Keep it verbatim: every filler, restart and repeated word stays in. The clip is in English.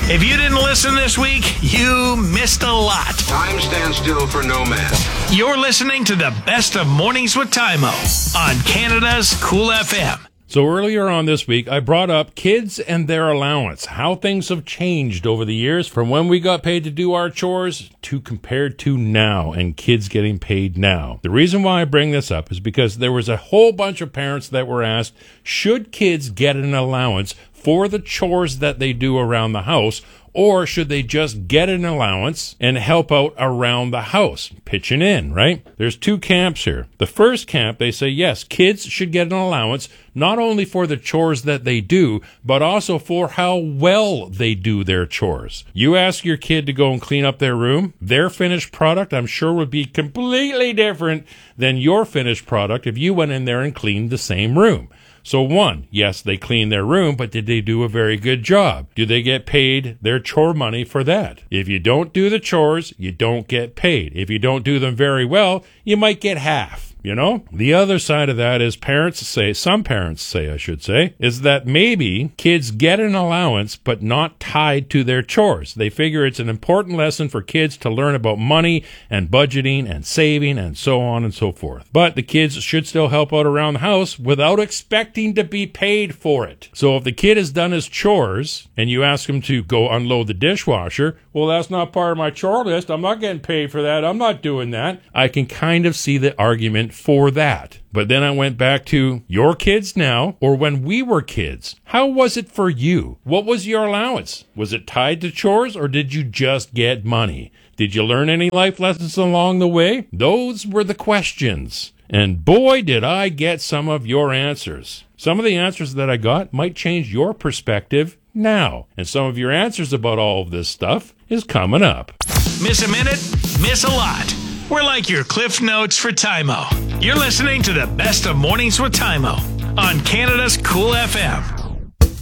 If you didn't listen this week, you missed a lot. Time stands still for no man. You're listening to the best of Mornings with Tymo on Canada's Cool F M. So earlier on this week, I brought up kids and their allowance, how things have changed over the years from when we got paid to do our chores to compared to now and kids getting paid now. The reason why I bring this up is because there was a whole bunch of parents that were asked, should kids get an allowance for the chores that they do around the house, or should they just get an allowance and help out around the house, pitching in, right? There's two camps here. The first camp, they say, yes, kids should get an allowance, not only for the chores that they do, but also for how well they do their chores. You ask your kid to go and clean up their room, their finished product, I'm sure, would be completely different than your finished product if you went in there and cleaned the same room. So one, yes, they clean their room, but did they do a very good job? Do they get paid their chore money for that? If you don't do the chores, you don't get paid. If you don't do them very well, you might get half. You know, the other side of that is parents say, some parents say, I should say, is that maybe kids get an allowance, but not tied to their chores. They figure it's an important lesson for kids to learn about money and budgeting and saving and so on and so forth. But the kids should still help out around the house without expecting to be paid for it. So if the kid has done his chores and you ask him to go unload the dishwasher, well, that's not part of my chore list. I'm not getting paid for that. I'm not doing that. I can kind of see the argument for that. But then I went back to your kids now, or when we were kids. How was it for you? What was your allowance? Was it tied to chores, or did you just get money? Did you learn any life lessons along the way? Those were the questions. And boy, did I get some of your answers. Some of the answers that I got might change your perspective now. And some of your answers about all of this stuff is coming up. Miss a minute, miss a lot. We're like your Cliff Notes for Tymo. You're listening to the best of Mornings with Tymo on Canada's Cool F M.